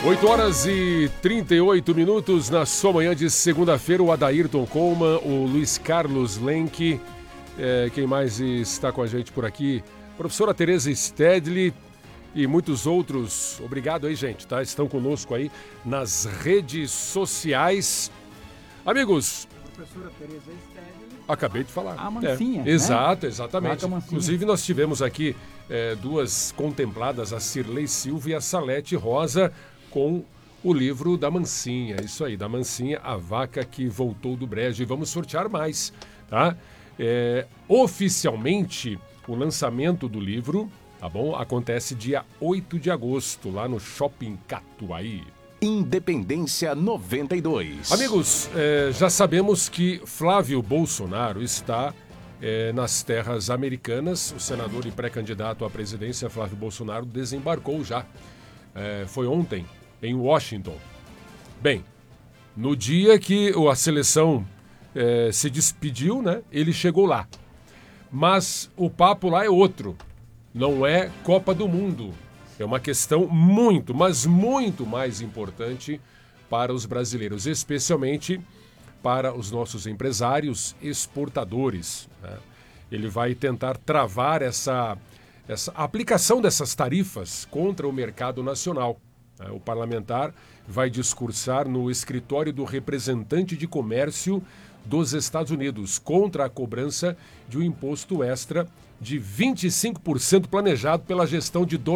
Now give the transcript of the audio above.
8h38 na sua manhã de segunda-feira, o Adairton Coleman, o Luiz Carlos Lenk, quem mais está com a gente por aqui? Professora Tereza Stedley e muitos outros. Obrigado aí, gente, tá? Estão conosco aí nas redes sociais. Amigos... Professora Tereza Stedley. Acabei de falar. A Mansinha, Exato, exatamente. Inclusive, nós tivemos aqui duas contempladas, a Cirlei Silva e a Salete Rosa, com o livro da Mansinha. Isso aí, da Mansinha, a vaca que voltou do brejo. E vamos sortear mais, tá? Oficialmente, o lançamento do livro, tá bom? Acontece dia 8 de agosto, lá no Shopping Catuaí. Independência 92. Amigos, já sabemos que Flávio Bolsonaro está nas terras americanas. O senador e pré-candidato à presidência, Flávio Bolsonaro, desembarcou já. Foi ontem, em Washington. Bem, no dia que a seleção se despediu, né, ele chegou lá. Mas o papo lá é outro. Não é Copa do Mundo. É uma questão muito, mas muito mais importante para os brasileiros, especialmente para os nossos empresários exportadores, né? Ele vai tentar travar essa aplicação dessas tarifas contra o mercado nacional. O parlamentar vai discursar no escritório do representante de comércio dos Estados Unidos contra a cobrança de um imposto extra de 25% planejado pela gestão de